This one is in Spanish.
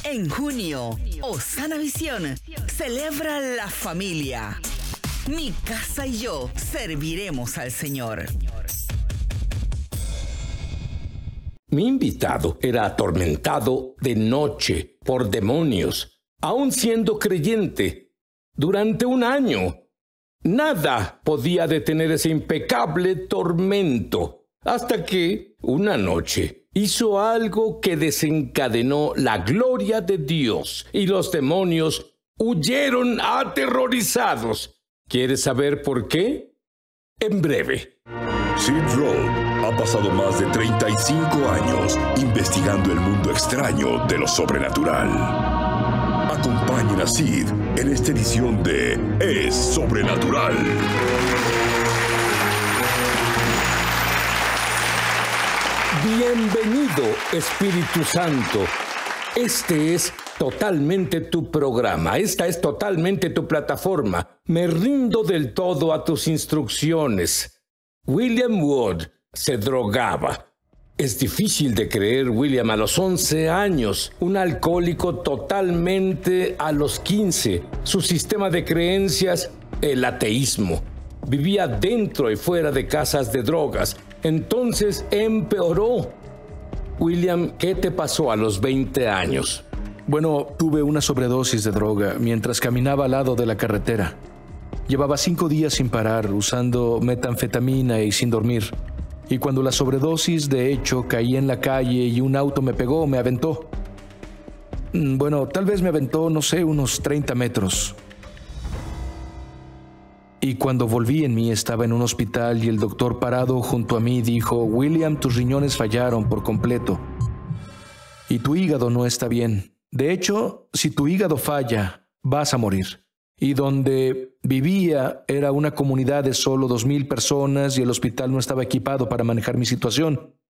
En junio, Osana Visión celebra la familia. Mi casa y yo serviremos al Señor. Mi invitado era atormentado de noche por demonios, aun siendo creyente, durante un año. Nada podía detener ese impecable tormento, hasta que, una noche, hizo algo que desencadenó la gloria de Dios y los demonios huyeron aterrorizados. ¿Quieres saber por qué? En breve. Sid Roth ha pasado más de 35 años investigando el mundo extraño de lo sobrenatural. Acompañen a Sid en esta edición de Es Sobrenatural. Bienvenido, Espíritu Santo. Este es totalmente tu programa. Esta es totalmente tu plataforma. Me rindo del todo a tus instrucciones. William Wood se drogaba. Es difícil de creer, William, a los 11 años, un alcohólico totalmente a los 15. Su sistema de creencias, el ateísmo. Vivía dentro y fuera de casas de drogas. Entonces empeoró. William, ¿qué te pasó a los 20 años? Bueno, tuve una sobredosis de droga mientras caminaba al lado de la carretera. Llevaba 5 días sin parar, usando metanfetamina y sin dormir. Y cuando la sobredosis, de hecho, caí en la calle y un auto me pegó, me aventó. Bueno, tal vez me aventó, no sé, unos 30 metros. Y cuando volví en mí estaba en un hospital y el doctor parado junto a mí dijo: William, tus riñones fallaron por completo. Y tu hígado no está bien. De hecho, si tu hígado falla, vas a morir. Y donde vivía era una comunidad de solo 2,000 personas y el hospital no estaba equipado para manejar mi situación.